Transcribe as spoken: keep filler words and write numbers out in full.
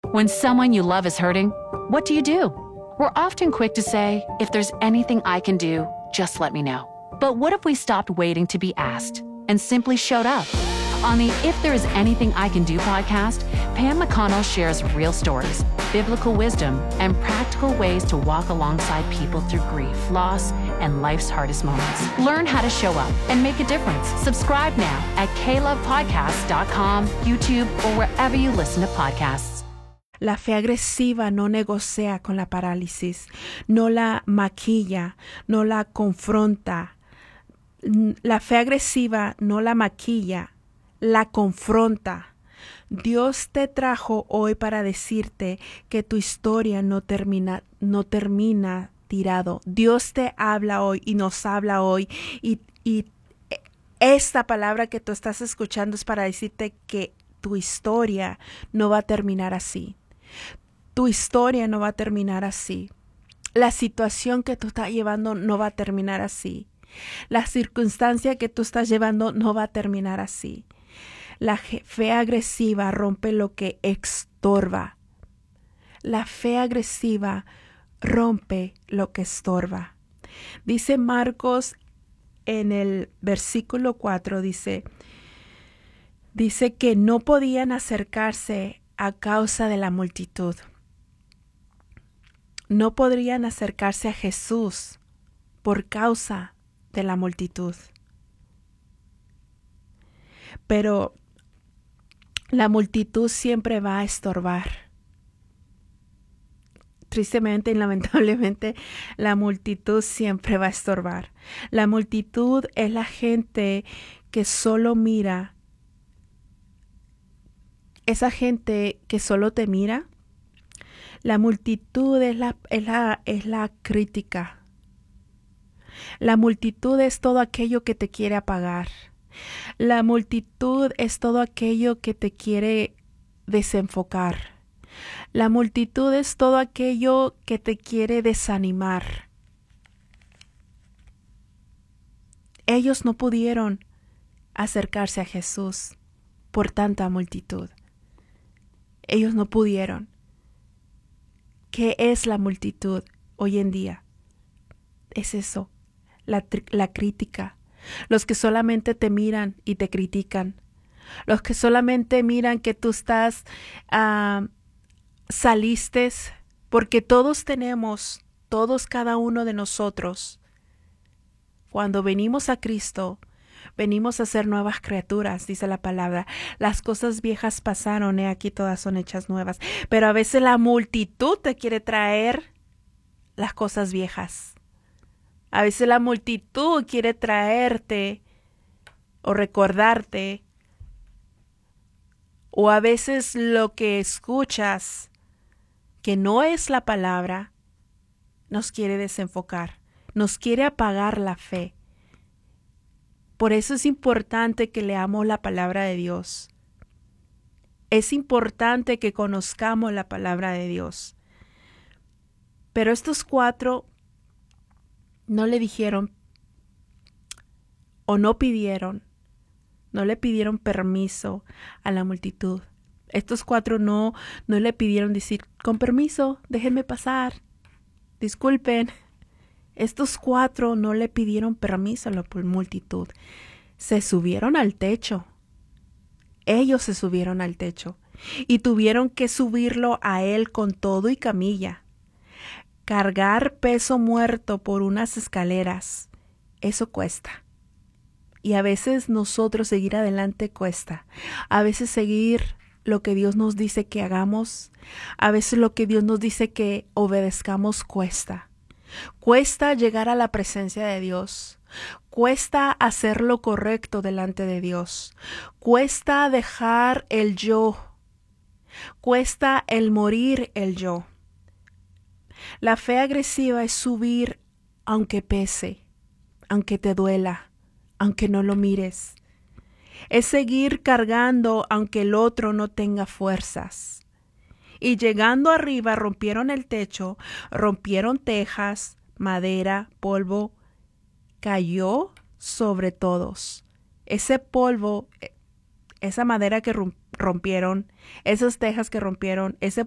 When someone you love is hurting, what do you do? We're often quick to say, if there's anything I can do, just let me know. But what if we stopped waiting to be asked and simply showed up? On the If There Is Anything I Can Do podcast, Pam McConnell shares real stories, biblical wisdom, and practical ways to walk alongside people through grief, loss, and life's hardest moments. Learn how to show up and make a difference. Subscribe now at k love podcast dot com, YouTube, or wherever you listen to podcasts. La fe agresiva no negocia con la parálisis, no la maquilla, no la confronta. La fe agresiva no la maquilla, la confronta. Dios te trajo hoy para decirte que tu historia no termina, no termina tirado. Dios te habla hoy y nos habla hoy y, y esta palabra que tú estás escuchando es para decirte que tu historia no va a terminar así. Tu historia no va a terminar así. La situación que tú estás llevando no va a terminar así. La circunstancia que tú estás llevando no va a terminar así. La fe agresiva rompe lo que estorba. La fe agresiva rompe lo que estorba. Dice Marcos en el versículo cuatro, dice, dice que no podían acercarse a causa de la multitud. No podrían acercarse a Jesús por causa de la multitud. Pero la multitud siempre va a estorbar. Tristemente y lamentablemente, la multitud siempre va a estorbar. La multitud es la gente que solo mira. Esa gente que solo te mira. La multitud es la, es la, es la crítica. La multitud es todo aquello que te quiere apagar. La multitud es todo aquello que te quiere desenfocar. La multitud es todo aquello que te quiere desanimar. Ellos no pudieron acercarse a Jesús por tanta multitud. Ellos no pudieron. ¿Qué es la multitud hoy en día? Es eso, la, la crítica. Los que solamente te miran y te critican. Los que solamente miran que tú estás, uh, saliste, porque todos tenemos, todos cada uno de nosotros, cuando venimos a Cristo, venimos a ser nuevas criaturas, dice la palabra. Las cosas viejas pasaron, he aquí todas son hechas nuevas. Pero a veces la multitud te quiere traer las cosas viejas. A veces la multitud quiere traerte o recordarte. O a veces lo que escuchas, que no es la palabra, nos quiere desenfocar, nos quiere apagar la fe. Por eso es importante que leamos la palabra de Dios. Es importante que conozcamos la palabra de Dios. Pero estos cuatro no le dijeron o no pidieron, no le pidieron permiso a la multitud. Estos cuatro no, no le pidieron decir, con permiso, déjenme pasar, disculpen. Estos cuatro no le pidieron permiso a la multitud. Se subieron al techo. Ellos se subieron al techo y tuvieron que subirlo a él con todo y camilla. Cargar peso muerto por unas escaleras, eso cuesta. Y a veces nosotros seguir adelante cuesta. A veces seguir lo que Dios nos dice que hagamos. A veces lo que Dios nos dice que obedezcamos cuesta. Cuesta llegar a la presencia de Dios. Cuesta hacer lo correcto delante de Dios. Cuesta dejar el yo. Cuesta el morir el yo. La fe agresiva es subir aunque pese, aunque te duela, aunque no lo mires. Es seguir cargando aunque el otro no tenga fuerzas. Y llegando arriba rompieron el techo, rompieron tejas, madera, polvo. Cayó sobre todos. Ese polvo, esa madera que rompieron, esas tejas que rompieron, ese